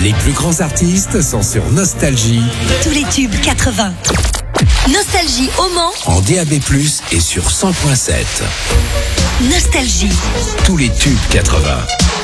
Les plus grands artistes sont sur Nostalgie. Tous les tubes 80. Nostalgie au Mans. En DAB+, et sur 100.7. Nostalgie. Tous les tubes 80.